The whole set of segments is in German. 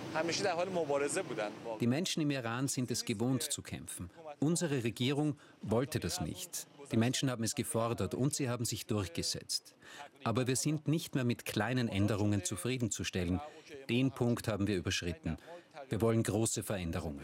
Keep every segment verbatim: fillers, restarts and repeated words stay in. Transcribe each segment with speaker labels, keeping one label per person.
Speaker 1: Die Menschen im Iran sind es gewohnt zu kämpfen. Unsere Regierung wollte das nicht. Die Menschen haben es gefordert und sie haben sich durchgesetzt. Aber wir sind nicht mehr mit kleinen Änderungen zufriedenzustellen. Den Punkt haben wir überschritten. Wir wollen große Veränderungen.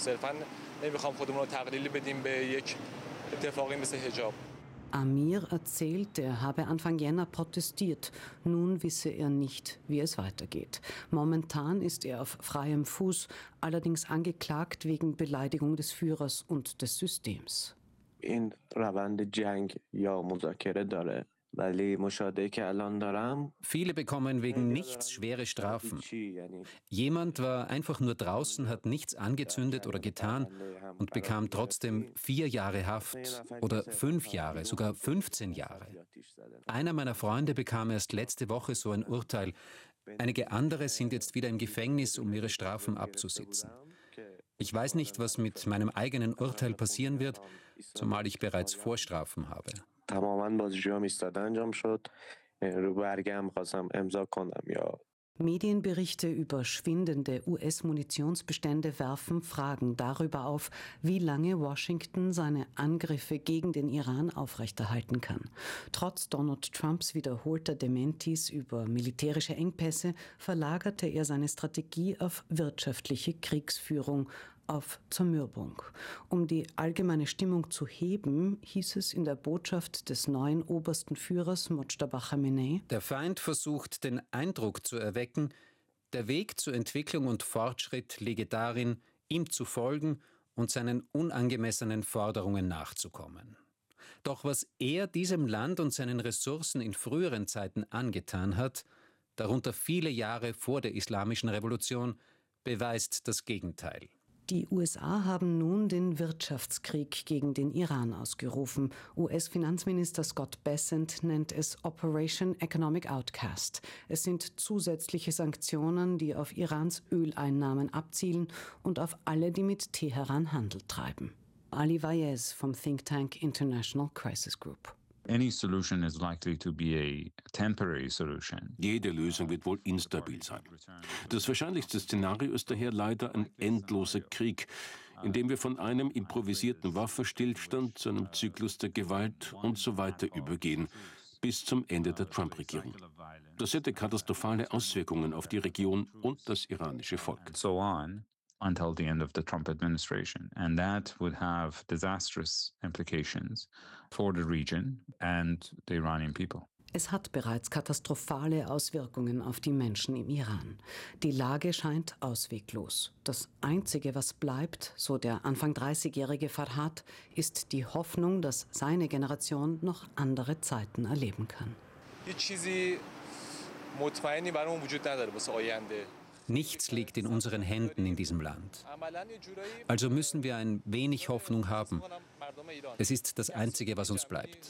Speaker 2: Amir erzählt, er habe Anfang Jänner protestiert. Nun wisse er nicht, wie es weitergeht. Momentan ist er auf freiem Fuß, allerdings angeklagt wegen Beleidigung des Führers und des Systems.
Speaker 3: این روند جنگ یا مذاکره داره.
Speaker 1: Viele bekommen wegen nichts schwere Strafen. Jemand war einfach nur draußen, hat nichts angezündet oder getan und bekam trotzdem vier Jahre Haft oder fünf Jahre, sogar fünfzehn Jahre. Einer meiner Freunde bekam erst letzte Woche so ein Urteil. Einige andere sind jetzt wieder im Gefängnis, um ihre Strafen abzusitzen. Ich weiß nicht, was mit meinem eigenen Urteil passieren wird, zumal ich bereits Vorstrafen habe.
Speaker 2: Medienberichte über schwindende U S-Munitionsbestände werfen Fragen darüber auf, wie lange Washington seine Angriffe gegen den Iran aufrechterhalten kann. Trotz Donald Trumps wiederholter Dementis über militärische Engpässe verlagerte er seine Strategie auf wirtschaftliche Kriegsführung, auf Zermürbung. Um die allgemeine Stimmung zu heben, hieß es in der Botschaft des neuen obersten Führers Mojtaba Chamenei:
Speaker 1: Der Feind versucht, den Eindruck zu erwecken, der Weg zur Entwicklung und Fortschritt liege darin, ihm zu folgen und seinen unangemessenen Forderungen nachzukommen. Doch was er diesem Land und seinen Ressourcen in früheren Zeiten angetan hat, darunter viele Jahre vor der Islamischen Revolution, beweist das Gegenteil.
Speaker 2: Die U S A haben nun den Wirtschaftskrieg gegen den Iran ausgerufen. U S-Finanzminister Scott Bessent nennt es Operation Economic Outcast. Es sind zusätzliche Sanktionen, die auf Irans Öleinnahmen abzielen und auf alle, die mit Teheran Handel treiben. Ali Vaez vom Think Tank International Crisis Group.
Speaker 4: Any solution is likely to be a temporary solution.
Speaker 5: Jede Lösung wird wohl instabil sein. Das wahrscheinlichste Szenario ist daher leider ein endloser Krieg, in dem wir von einem improvisierten Waffenstillstand zu einem Zyklus der Gewalt und so weiter übergehen, bis zum Ende der Trump-Regierung. Das hätte katastrophale Auswirkungen auf die Region und das iranische Volk.
Speaker 4: So on until the end of the Trump administration. And that would have disastrous implications for the region and the Iranian people.
Speaker 2: Es hat bereits katastrophale Auswirkungen auf die Menschen im Iran. Die Lage scheint ausweglos. Das Einzige, was bleibt, so der Anfang dreißigjährige Farhad, ist die Hoffnung, dass seine Generation noch andere Zeiten erleben kann.
Speaker 1: Nichts liegt in unseren Händen in diesem Land. Also müssen wir ein wenig Hoffnung haben. Es ist das Einzige, was uns bleibt.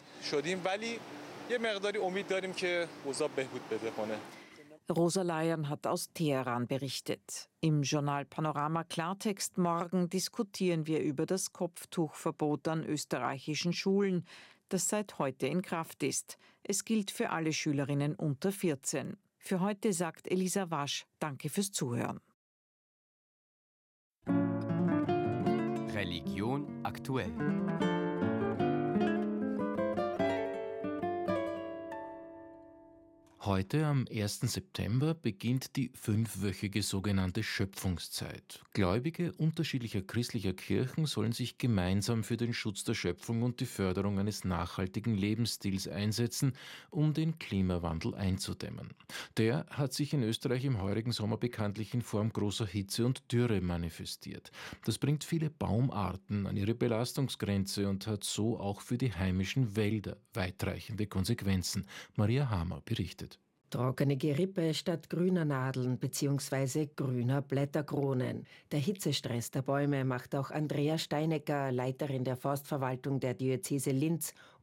Speaker 6: Rosa Layan hat aus Teheran berichtet. Im Journal Panorama Klartext morgen diskutieren wir über das Kopftuchverbot an österreichischen Schulen, das seit heute in Kraft ist. Es gilt für alle Schülerinnen unter vierzehn. Für heute sagt Elisa Wasch, danke fürs Zuhören.
Speaker 7: Religion aktuell.
Speaker 8: Heute, am ersten September, beginnt die fünfwöchige sogenannte Schöpfungszeit. Gläubige unterschiedlicher christlicher Kirchen sollen sich gemeinsam für den Schutz der Schöpfung und die Förderung eines nachhaltigen Lebensstils einsetzen, um den Klimawandel einzudämmen. Der hat sich in Österreich im heurigen Sommer bekanntlich in Form großer Hitze und Dürre manifestiert. Das bringt viele Baumarten an ihre Belastungsgrenze und hat so auch für die heimischen Wälder weitreichende Konsequenzen. Maria Hamer berichtet.
Speaker 9: Trockene Gerippe statt grüner Nadeln bzw. grüner Blätterkronen. Der Hitzestress der Bäume macht auch Andrea Steinecker, Leiterin der Forstverwaltung der Diözese Linz,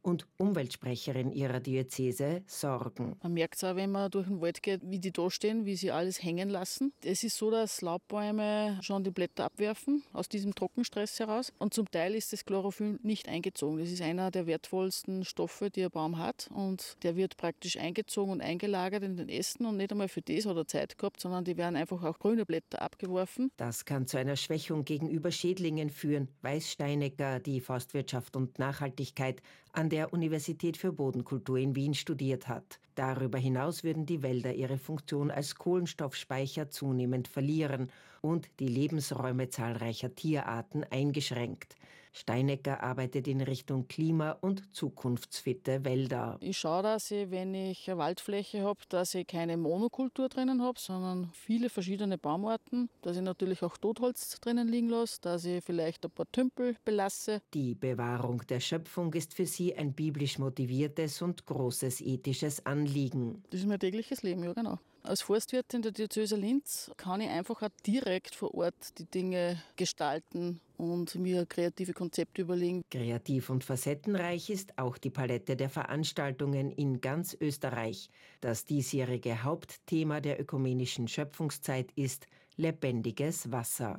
Speaker 9: und Umweltsprecherin ihrer Diözese, Sorgen.
Speaker 7: Man merkt es auch, wenn man durch den Wald geht, wie die da stehen, wie sie alles hängen lassen. Es ist so, dass Laubbäume schon die Blätter abwerfen, aus diesem Trockenstress heraus. Und zum Teil ist das Chlorophyll nicht eingezogen. Das ist einer der wertvollsten Stoffe, die ein Baum hat. Und der wird praktisch eingezogen und eingelagert in den Ästen. Und nicht einmal für das hat er Zeit gehabt, sondern die werden einfach auch grüne Blätter abgeworfen.
Speaker 9: Das kann zu einer Schwächung gegenüber Schädlingen führen, weiß Steinecker, die Forstwirtschaft und Nachhaltigkeit an der Universität für Bodenkultur in Wien studiert hat. Darüber hinaus würden die Wälder ihre Funktion als Kohlenstoffspeicher zunehmend verlieren und die Lebensräume zahlreicher Tierarten eingeschränkt. Steinecker arbeitet in Richtung Klima- und zukunftsfitte Wälder.
Speaker 7: Ich schaue, dass ich, wenn ich eine Waldfläche habe, dass ich keine Monokultur drinnen habe, sondern viele verschiedene Baumarten, dass ich natürlich auch Totholz drinnen liegen lasse, dass ich vielleicht ein paar Tümpel belasse.
Speaker 9: Die Bewahrung der Schöpfung ist für sie ein biblisch motiviertes und großes ethisches Anliegen.
Speaker 7: Das ist mein tägliches Leben, ja genau. Als Forstwirtin der Diözese Linz kann ich einfach auch direkt vor Ort die Dinge gestalten und mir kreative Konzepte überlegen.
Speaker 9: Kreativ und facettenreich ist auch die Palette der Veranstaltungen in ganz Österreich. Das diesjährige Hauptthema der ökumenischen Schöpfungszeit ist lebendiges Wasser.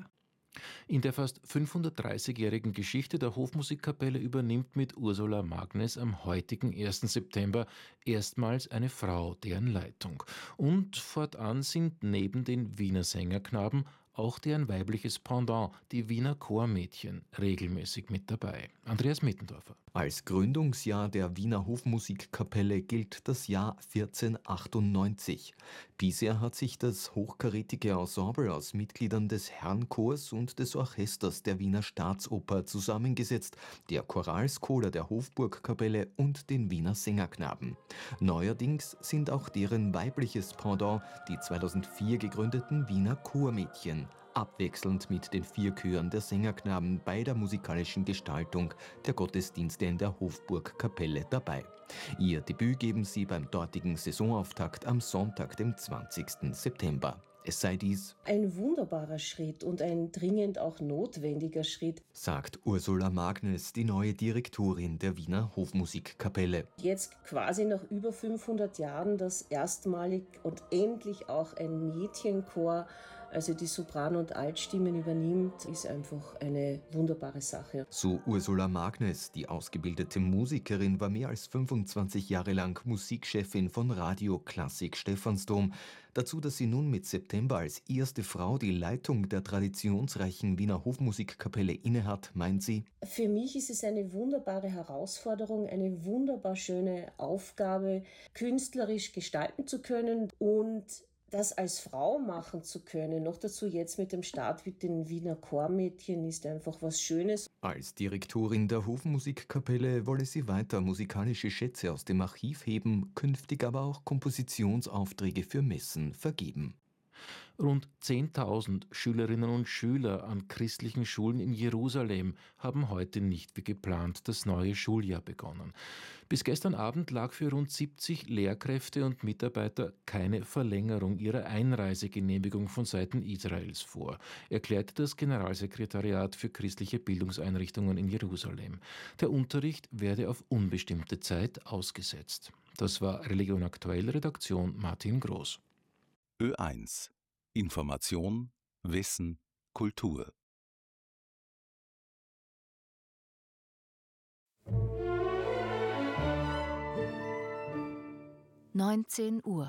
Speaker 8: In der fast fünfhundertdreißigjährigen Geschichte der Hofmusikkapelle übernimmt mit Ursula Magnes am heutigen ersten September erstmals eine Frau deren Leitung. Und fortan sind neben den Wiener Sängerknaben auch deren weibliches Pendant, die Wiener Chormädchen, regelmäßig mit dabei. Andreas Mittendorfer.
Speaker 10: Als Gründungsjahr der Wiener Hofmusikkapelle gilt das Jahr vierzehnhundertachtundneunzig. Bisher hat sich das hochkarätige Ensemble aus Mitgliedern des Herrenchors und des Orchesters der Wiener Staatsoper zusammengesetzt, der Choralschola der Hofburgkapelle und den Wiener Sängerknaben. Neuerdings sind auch deren weibliches Pendant, die zweitausendvier gegründeten Wiener Chormädchen, abwechselnd mit den vier Chören der Sängerknaben bei der musikalischen Gestaltung der Gottesdienste in der Hofburgkapelle dabei. Ihr Debüt geben sie beim dortigen Saisonauftakt am Sonntag, dem zwanzigsten September. Es sei dies
Speaker 11: ein wunderbarer Schritt und ein dringend auch notwendiger Schritt,
Speaker 10: sagt Ursula Magnes, die neue Direktorin der Wiener Hofmusikkapelle.
Speaker 11: Jetzt quasi nach über fünfhundert Jahren das erstmalig und endlich auch ein Mädchenchor, also die Sopran- und Altstimmen übernimmt, ist einfach eine wunderbare Sache.
Speaker 10: So Ursula Magnes, die ausgebildete Musikerin, war mehr als fünfundzwanzig Jahre lang Musikchefin von Radio Klassik Stephansdom. Dazu, dass sie nun mit September als erste Frau die Leitung der traditionsreichen Wiener Hofmusikkapelle innehat, meint sie:
Speaker 11: Für mich ist es eine wunderbare Herausforderung, eine wunderbar schöne Aufgabe, künstlerisch gestalten zu können und das als Frau machen zu können, noch dazu jetzt mit dem Start mit den Wiener Chormädchen, ist einfach was Schönes.
Speaker 10: Als Direktorin der Hofmusikkapelle wolle sie weiter musikalische Schätze aus dem Archiv heben, künftig aber auch Kompositionsaufträge für Messen vergeben.
Speaker 8: Rund zehntausend Schülerinnen und Schüler an christlichen Schulen in Jerusalem haben heute nicht wie geplant das neue Schuljahr begonnen. Bis gestern Abend lag für rund siebzig Lehrkräfte und Mitarbeiter keine Verlängerung ihrer Einreisegenehmigung von Seiten Israels vor, erklärte das Generalsekretariat für christliche Bildungseinrichtungen in Jerusalem. Der Unterricht werde auf unbestimmte Zeit ausgesetzt. Das war Religion Aktuell, Redaktion Martin Groß.
Speaker 12: Ö eins. Information, Wissen, Kultur.
Speaker 13: neunzehn Uhr.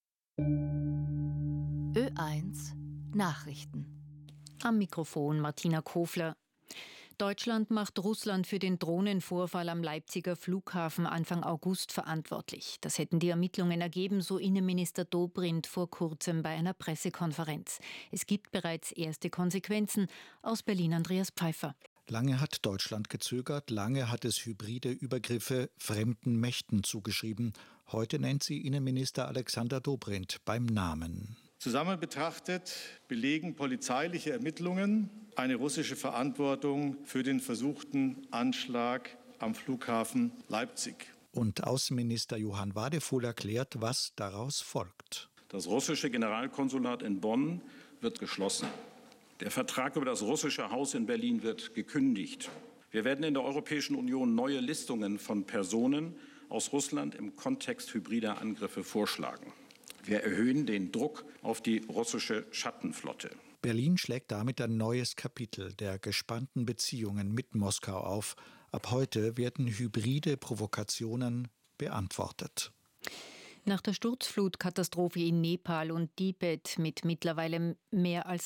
Speaker 13: Ö eins Nachrichten. Am Mikrofon Martina Kofler. Deutschland macht Russland für den Drohnenvorfall am Leipziger Flughafen Anfang August verantwortlich. Das hätten die Ermittlungen ergeben, so Innenminister Dobrindt vor kurzem bei einer Pressekonferenz. Es gibt bereits erste Konsequenzen. Aus Berlin Andreas Pfeiffer.
Speaker 14: Lange hat Deutschland gezögert, lange hat es hybride Übergriffe fremden Mächten zugeschrieben. Heute nennt sie Innenminister Alexander Dobrindt beim Namen.
Speaker 15: Zusammen betrachtet belegen polizeiliche Ermittlungen eine russische Verantwortung für den versuchten Anschlag am Flughafen Leipzig.
Speaker 14: Und Außenminister Johann Wadefuhl erklärt, was daraus folgt.
Speaker 16: Das russische Generalkonsulat in Bonn wird geschlossen. Der Vertrag über das russische Haus in Berlin wird gekündigt. Wir werden in der Europäischen Union neue Listungen von Personen aus Russland im Kontext hybrider Angriffe vorschlagen. Wir erhöhen den Druck auf die russische Schattenflotte.
Speaker 14: Berlin schlägt damit ein neues Kapitel der gespannten Beziehungen mit Moskau auf. Ab heute werden hybride Provokationen beantwortet.
Speaker 13: Nach der Sturzflutkatastrophe in Nepal und Tibet mit mittlerweile mehr als